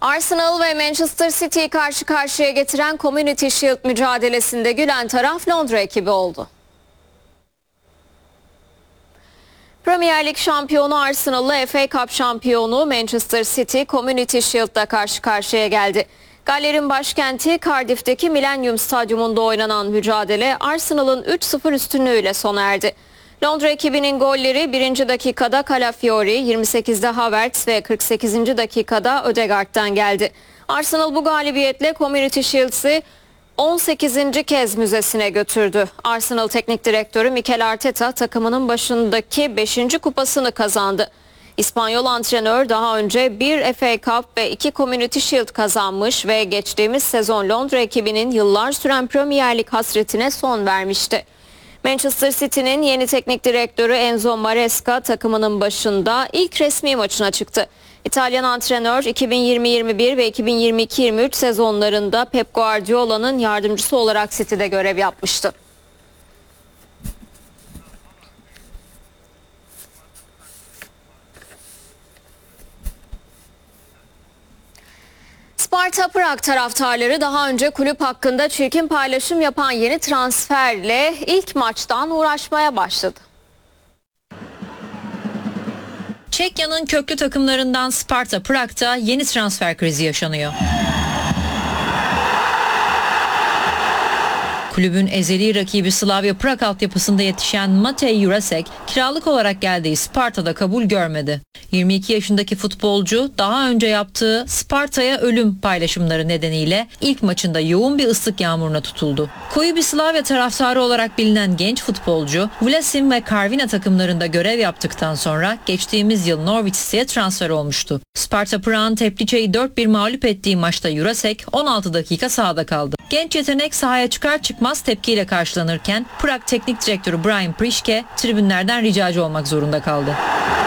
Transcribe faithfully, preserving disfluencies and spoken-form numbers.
Arsenal ve Manchester City'yi karşı karşıya getiren Community Shield mücadelesinde gülen taraf Londra ekibi oldu. Premier Lig şampiyonu Arsenal'la F A Cup şampiyonu Manchester City Community Shield'da karşı karşıya geldi. Galler'in başkenti Cardiff'teki Millennium Stadyumunda oynanan mücadele Arsenal'ın üç sıfır üstünlüğüyle sona erdi. Londra ekibinin golleri birinci dakikada Calafiori, yirmi sekizde Havertz ve kırk sekizinci dakikada Ødegaard'dan geldi. Arsenal bu galibiyetle Community Shield'ı on sekizinci kez müzesine götürdü. Arsenal Teknik Direktörü Mikel Arteta takımının başındaki beşinci kupasını kazandı. İspanyol antrenör daha önce bir F A Cup ve iki Community Shield kazanmış ve geçtiğimiz sezon Londra ekibinin yıllar süren Premier Lig hasretine son vermişti. Manchester City'nin yeni teknik direktörü Enzo Maresca takımının başında ilk resmi maçına çıktı. İtalyan antrenör iki bin yirmi yirmi bir ve iki bin yirmi iki yirmi üç sezonlarında Pep Guardiola'nın yardımcısı olarak City'de görev yapmıştı. Sparta Prag taraftarları daha önce kulüp hakkında çirkin paylaşım yapan yeni transferle ilk maçtan uğraşmaya başladı. Çekya'nın köklü takımlarından Sparta Prag'da yeni transfer krizi yaşanıyor. Kulübün ezeli rakibi Slavia Prag altyapısında yetişen Matej Jurasek kiralık olarak geldiği Sparta'da kabul görmedi. yirmi iki yaşındaki futbolcu daha önce yaptığı Sparta'ya ölüm paylaşımları nedeniyle ilk maçında yoğun bir ıslık yağmuruna tutuldu. Koyu bir Slavia taraftarı olarak bilinen genç futbolcu Vlasim ve Karvina takımlarında görev yaptıktan sonra geçtiğimiz yıl Norwich City'ye transfer olmuştu. Sparta Prag'ın Teplice'yi dört bir mağlup ettiği maçta Jurasek on altı dakika sahada kaldı. Genç yetenek sahaya çıkar çıkmaz tepkiyle karşılanırken Prag Teknik Direktörü Brian Prischke tribünlerden ricacı olmak zorunda kaldı.